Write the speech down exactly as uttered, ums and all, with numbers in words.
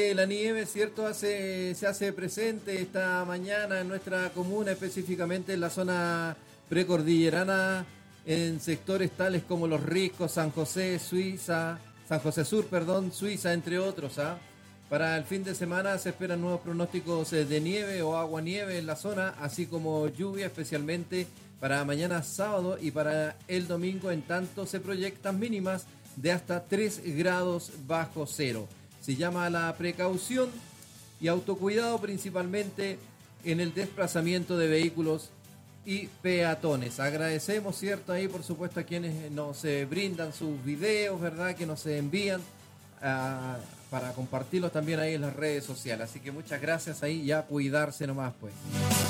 La nieve, ¿cierto? Hace, se hace presente esta mañana en nuestra comuna, específicamente en la zona precordillerana, en sectores tales como Los Riscos, San José, Suiza, San José Sur, perdón, Suiza, entre otros. ¿ah? Para el fin de semana se esperan nuevos pronósticos de nieve o agua-nieve en la zona, así como lluvia, especialmente para mañana sábado y para el domingo. En tanto, se proyectan mínimas de hasta tres grados bajo cero. Se llama a la precaución y autocuidado principalmente en el desplazamiento de vehículos y peatones. Agradecemos, ¿cierto? Ahí, por supuesto, a quienes nos eh, brindan sus videos, ¿verdad? Que nos envían uh, para compartirlos también ahí en las redes sociales. Así que muchas gracias ahí y a cuidarse nomás, pues.